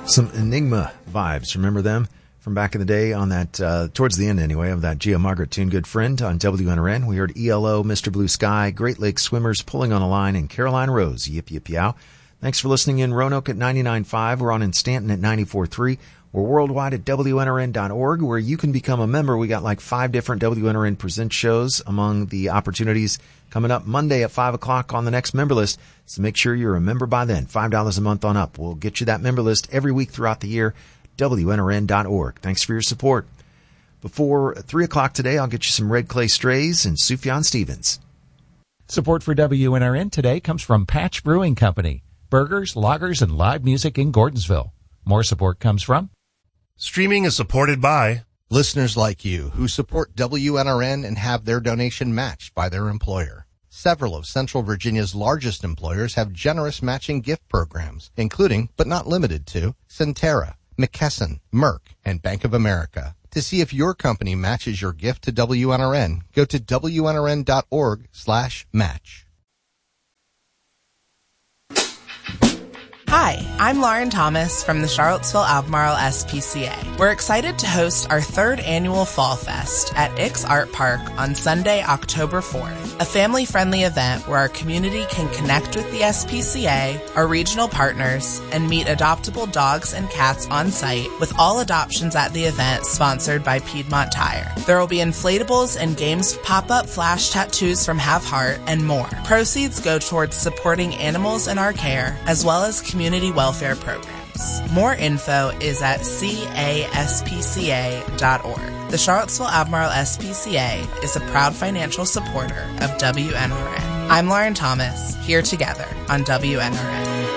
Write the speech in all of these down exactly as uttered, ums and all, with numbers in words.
Some Enigma vibes. Remember them from back in the day on that, uh, towards the end anyway, of that Gia Margaret tune, Good Friend, on W N R N. We heard E L O, Mister Blue Sky, Great Lakes Swimmers, Pulling on a Line, and Caroline Rose, Yip Yip Yow. Thanks for listening in Roanoke at ninety-nine point five. We're on in Stanton at ninety-four point three. We're worldwide at W N R N dot org, where you can become a member. We got like five different W N R N Present shows among the opportunities coming up Monday at five o'clock on the next member list. So make sure you're a member by then. five dollars a month on up. We'll get you that member list every week throughout the year. W N R N dot org. Thanks for your support. Before three o'clock today, I'll get you some Red Clay Strays and Sufjan Stevens. Support for W N R N today comes from Patch Brewing Company. Burgers, lagers, and live music in Gordonsville. More support comes from Streaming is supported by listeners like you who support W N R N and have their donation matched by their employer. Several of Central Virginia's largest employers have generous matching gift programs, including, but not limited to, Centera, McKesson, Merck, and Bank of America. To see if your company matches your gift to W N R N, go to W N R N dot org slash match. Hi, I'm Lauren Thomas from the Charlottesville Albemarle S P C A. We're excited to host our third annual Fall Fest at Ix Art Park on Sunday, October fourth, a family-friendly event where our community can connect with the S P C A, our regional partners, and meet adoptable dogs and cats on site, with all adoptions at the event sponsored by Piedmont Tire. There will be inflatables and games, pop-up flash tattoos from Have Heart, and more. Proceeds go towards supporting animals in our care, as well as community community welfare programs. More info is at C A S P C A dot org. The Charlottesville Albemarle S P C A is a proud financial supporter of W N R N. I'm Lauren Thomas, here together on W N R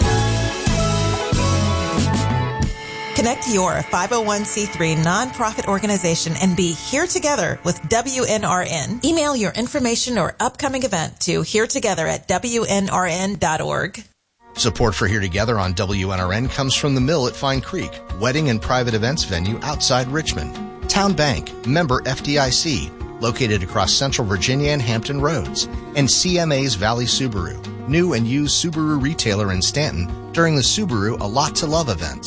N. Connect your five oh one c three nonprofit organization and be here together with W N R N. Email your information or upcoming event to here together at W N R N dot org. Support for Here Together on W N R N comes from The Mill at Fine Creek, wedding and private events venue outside Richmond. Town Bank, member F D I C, located across Central Virginia and Hampton Roads. And C M A's Valley Subaru, new and used Subaru retailer in Stanton during the Subaru A Lot to Love event.